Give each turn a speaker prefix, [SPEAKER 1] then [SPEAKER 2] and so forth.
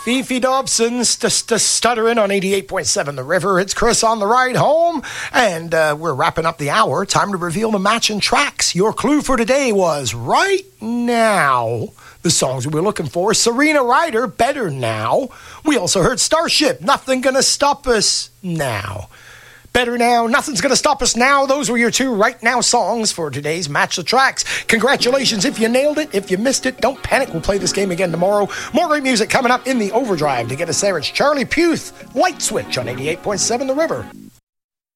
[SPEAKER 1] Fifi Dobson stuttering on 88.7 The River. It's Chris on the ride home, and we're wrapping up the hour. Time to reveal the matching tracks. Your clue for today was Right Now. The songs we were looking for: Serena Ryder, Better Now. We also heard Starship, Nothing Gonna Stop Us Now. Better Now, Nothing's Gonna Stop Us Now. Those were your two Right Now songs for today's Match the Tracks. Congratulations if you nailed it. If you missed it, don't panic. We'll play this game again tomorrow. More great music coming up in the Overdrive. To get us there, it's Charlie Puth, Light Switch on 88.7 The River.